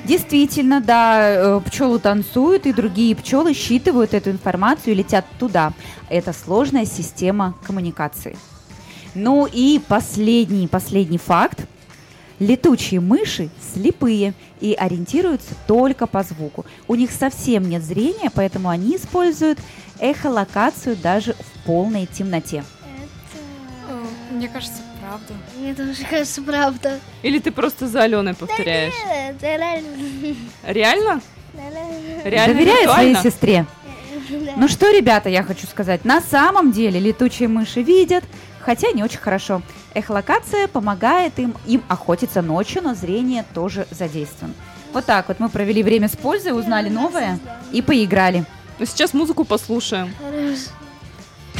Действительно, да, пчелы танцуют, и другие пчелы считывают эту информацию и летят туда. Это сложная система коммуникации. Ну и последний факт. Летучие мыши слепые и ориентируются только по звуку. У них совсем нет зрения, поэтому они используют эхолокацию даже в полной темноте. Мне кажется, правда. Мне тоже кажется, правда. Или ты просто за Аленой повторяешь? Нет, реально. Реально? Реально Доверяет своей виртуально? сестре. Ну что, ребята, я хочу сказать, на самом деле летучие мыши видят, хотя не очень хорошо. Эхолокация помогает им охотиться ночью, но зрение тоже задействовано. Вот так вот мы провели время с пользой, узнали новое и поиграли. Ну, сейчас музыку послушаем. Хорошо.